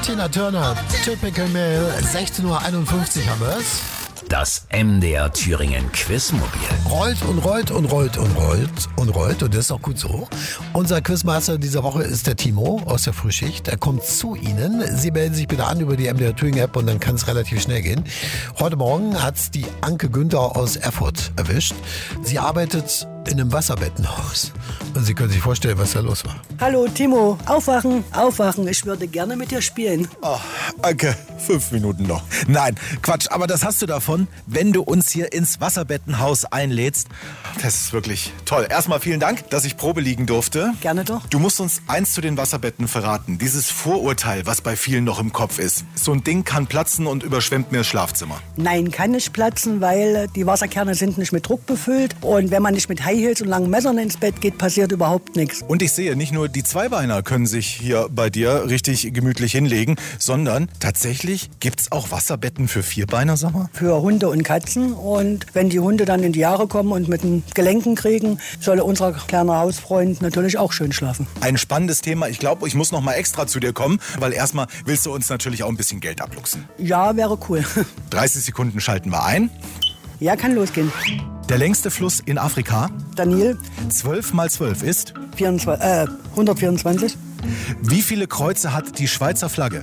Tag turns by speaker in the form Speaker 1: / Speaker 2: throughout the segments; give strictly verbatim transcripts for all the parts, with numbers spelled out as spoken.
Speaker 1: Tina Turner, Typical Male, sechzehn Uhr einundfünfzig haben wir es.
Speaker 2: Das M D R Thüringen Quizmobil.
Speaker 1: Rollt und rollt und rollt und rollt und rollt und das ist auch gut so. Unser Quizmaster dieser Woche ist der Timo aus der Frühschicht. Er kommt zu Ihnen. Sie melden sich bitte an über die M D R Thüringen App und dann kann es relativ schnell gehen. Heute Morgen hat es die Anke Günther aus Erfurt erwischt. Sie arbeitet in einem Wasserbettenhaus. Und Sie können sich vorstellen, was da los war.
Speaker 3: Hallo Timo, aufwachen, aufwachen. Ich würde gerne mit dir spielen.
Speaker 4: Oh, Anke, fünf Minuten noch. Nein, Quatsch, aber das hast du davon, wenn du uns hier ins Wasserbettenhaus einlädst. Das ist wirklich toll. Erstmal vielen Dank, dass ich Probe liegen durfte.
Speaker 3: Gerne doch.
Speaker 4: Du musst uns eins zu den Wasserbetten verraten. Dieses Vorurteil, was bei vielen noch im Kopf ist. So ein Ding kann platzen und überschwemmt mir das Schlafzimmer.
Speaker 3: Nein, kann nicht platzen, weil die Wasserkerne sind nicht mit Druck befüllt. Und wenn man nicht mit High Heels und langen Messern ins Bett geht, passiert überhaupt nichts.
Speaker 4: Und ich sehe, nicht nur die Zweibeiner können sich hier bei dir richtig gemütlich hinlegen, sondern tatsächlich gibt's auch Wasserbetten für Vierbeiner, sag mal?
Speaker 3: Für Hunde und Katzen. Und wenn die Hunde dann in die Jahre kommen und mit den Gelenken kriegen, soll unser kleiner Hausfreund natürlich auch schön schlafen.
Speaker 4: Ein spannendes Thema. Ich glaube, ich muss noch mal extra zu dir kommen, weil erstmal willst du uns natürlich auch ein bisschen Geld abluchsen.
Speaker 3: Ja, wäre cool.
Speaker 4: dreißig Sekunden schalten wir ein.
Speaker 3: Ja, kann losgehen.
Speaker 4: Der längste Fluss in Afrika?
Speaker 3: Daniel?
Speaker 4: zwölf mal zwölf ist?
Speaker 3: vierundzwanzig, äh, hundertvierundzwanzig.
Speaker 4: Wie viele Kreuze hat die Schweizer Flagge?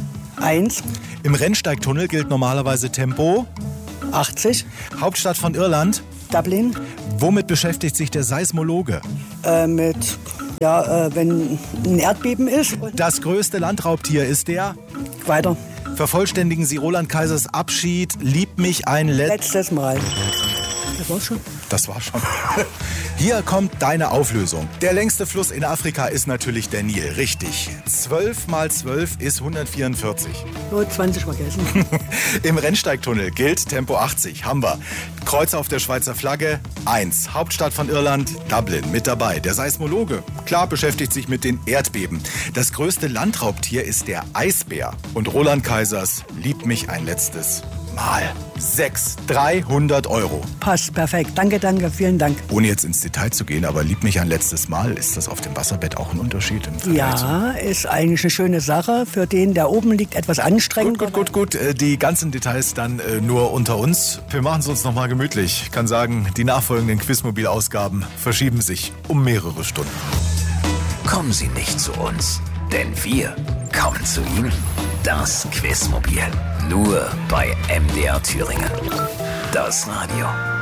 Speaker 3: Eins.
Speaker 4: Im Rennsteigtunnel gilt normalerweise Tempo?
Speaker 3: achtzig.
Speaker 4: Hauptstadt von Irland?
Speaker 3: Dublin.
Speaker 4: Womit beschäftigt sich der Seismologe?
Speaker 3: Äh, mit, ja, äh, wenn ein Erdbeben ist.
Speaker 4: Das größte Landraubtier ist der?
Speaker 3: Weiter.
Speaker 4: Vervollständigen Sie Roland Kaisers Abschied, lieb mich ein Let...
Speaker 3: Letztes Mal. Das war's schon.
Speaker 4: Das war schon. Hier kommt deine Auflösung. Der längste Fluss in Afrika ist natürlich der Nil. Richtig. zwölf mal zwölf ist hundertvierundvierzig.
Speaker 3: Nur zwanzig vergessen.
Speaker 4: Im Rennsteigtunnel gilt Tempo achtzig. Haben wir. Kreuz auf der Schweizer Flagge eins. Hauptstadt von Irland Dublin mit dabei. Der Seismologe, klar, beschäftigt sich mit den Erdbeben. Das größte Landraubtier ist der Eisbär. Und Roland Kaisers liebt mich ein letztes Mal. Sechs. dreihundert Euro.
Speaker 3: Passt, perfekt. Danke, danke, vielen Dank.
Speaker 4: Ohne jetzt ins Detail zu gehen, aber lieb mich ein letztes Mal. Ist das auf dem Wasserbett auch ein Unterschied im Vergleich?
Speaker 3: Ja, ist eigentlich eine schöne Sache. Für den, der oben liegt, etwas anstrengend.
Speaker 4: Gut, gut, gut, gut. Die ganzen Details dann äh, nur unter uns. Wir machen es uns nochmal gemütlich. Ich kann sagen, die nachfolgenden Quizmobil-Ausgaben verschieben sich um mehrere Stunden.
Speaker 2: Kommen Sie nicht zu uns, denn wir kommen zu Ihnen. Das Quizmobil. Nur bei M D R Thüringen. Das Radio.